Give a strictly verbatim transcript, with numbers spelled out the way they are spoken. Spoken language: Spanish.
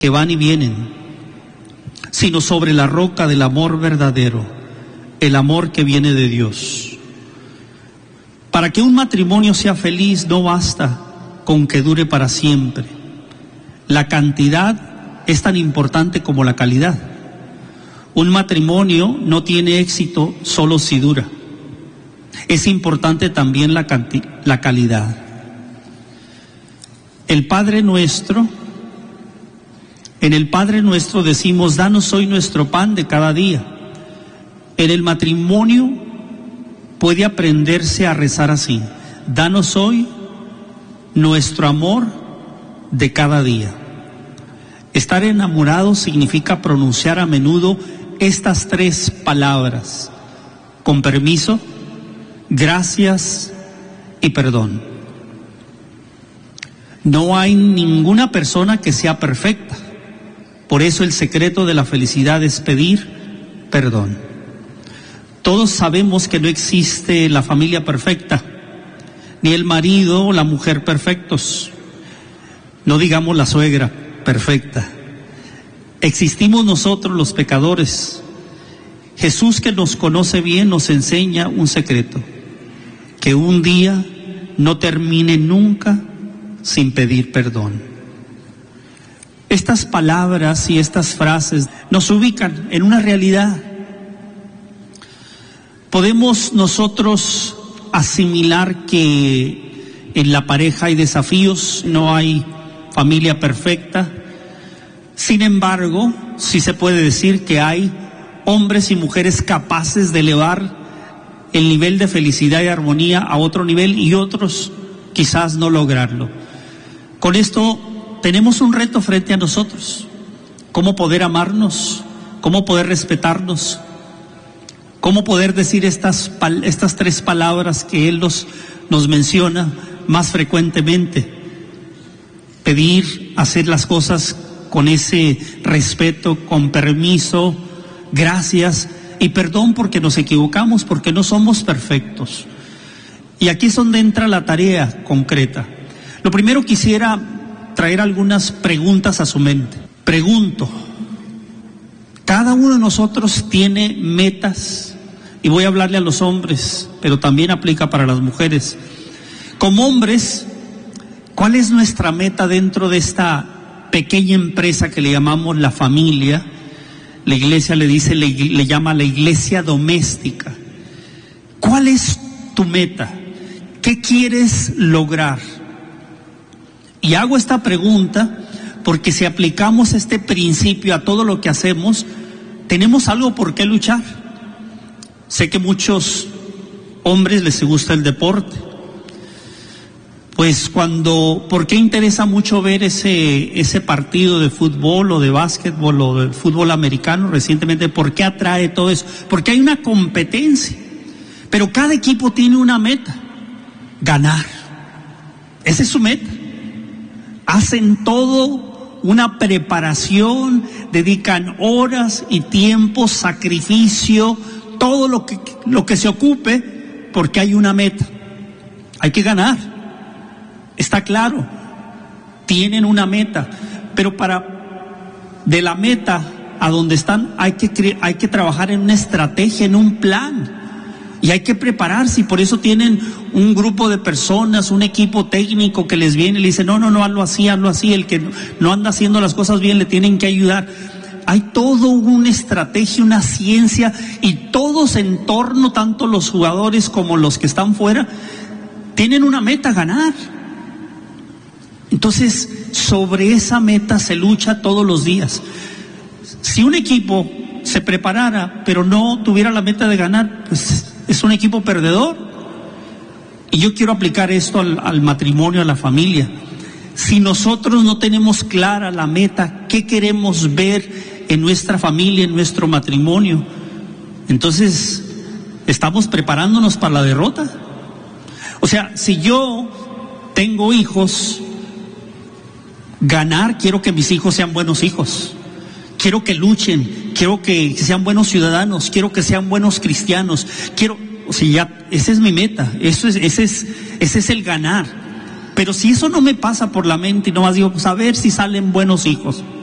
que van y vienen, sino sobre la roca del amor verdadero, el amor que viene de Dios. Para que un matrimonio sea feliz no basta con que dure para siempre. La cantidad es tan importante como la calidad. Un matrimonio no tiene éxito solo si dura. Es importante también la, canti- la calidad. El Padre Nuestro, en el Padre Nuestro decimos, danos hoy nuestro pan de cada día. En el matrimonio puede aprenderse a rezar así: danos hoy nuestro amor de cada día. Estar enamorado significa pronunciar a menudo estas tres palabras: con permiso, gracias y perdón. No hay ninguna persona que sea perfecta. Por eso el secreto de la felicidad es pedir perdón. Todos sabemos que no existe la familia perfecta, ni el marido o la mujer perfectos, no digamos la suegra perfecta. Existimos nosotros los pecadores. Jesús, que nos conoce bien, nos enseña un secreto: que un día no termine nunca sin pedir perdón. Estas palabras y estas frases nos ubican en una realidad. Podemos nosotros asimilar que en la pareja hay desafíos, no hay familia perfecta. Sin embargo, sí se puede decir que hay hombres y mujeres capaces de elevar el nivel de felicidad y armonía a otro nivel, y otros quizás no lograrlo. Con esto tenemos un reto frente a nosotros: cómo poder amarnos, cómo poder respetarnos, cómo poder decir estas, estas tres palabras que Él nos, nos menciona más frecuentemente. Pedir, hacer las cosas con ese respeto, con permiso, gracias y perdón, porque nos equivocamos, porque no somos perfectos. Y aquí es donde entra la tarea concreta. Lo primero, quisiera traer algunas preguntas a su mente. Pregunto: cada uno de nosotros tiene metas, y voy a hablarle a los hombres, pero también aplica para las mujeres. Como hombres, ¿cuál es nuestra meta dentro de esta pequeña empresa que le llamamos la familia? La iglesia le dice, le, le llama la iglesia doméstica. ¿Cuál es tu meta? ¿Qué quieres lograr? Y hago esta pregunta porque si aplicamos este principio a todo lo que hacemos, tenemos algo por qué luchar. Sé que muchos hombres les gusta el deporte. Pues cuando, ¿por qué interesa mucho ver ese, ese partido de fútbol o de básquetbol o de fútbol americano recientemente? ¿Por qué atrae todo eso? Porque hay una competencia, pero cada equipo tiene una meta: ganar. Esa es su meta. Hacen todo una preparación, dedican horas y tiempo, sacrificio, todo lo que, lo que se ocupe, porque hay una meta. Hay que ganar. Está claro. Tienen una meta. Pero para, de la meta a donde están, hay que, hay que trabajar en una estrategia, en un plan. Y hay que prepararse, y por eso tienen un grupo de personas, un equipo técnico que les viene y le dice: no, no, no, hazlo así, hazlo así. El que no, no anda haciendo las cosas bien, le tienen que ayudar. Hay todo una estrategia, una ciencia, y todos en torno, tanto los jugadores como los que están fuera, tienen una meta: ganar. Entonces, sobre esa meta se lucha todos los días. Si un equipo se preparara, pero no tuviera la meta de ganar, pues es un equipo perdedor. Y yo quiero aplicar esto al, al matrimonio, a la familia. Si nosotros no tenemos clara la meta, qué queremos ver en nuestra familia, en nuestro matrimonio, entonces estamos preparándonos para la derrota. O sea, si yo tengo hijos, ganar, quiero que mis hijos sean buenos hijos. Quiero que luchen, quiero que sean buenos ciudadanos, quiero que sean buenos cristianos, quiero, o sea, ya, esa es mi meta, eso es, ese es, ese es el ganar. Pero si eso no me pasa por la mente y nomás digo, pues a ver si salen buenos hijos,